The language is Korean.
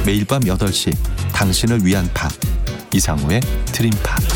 매일 밤 8시 당신을 위한 팝 이상우의 드림팝.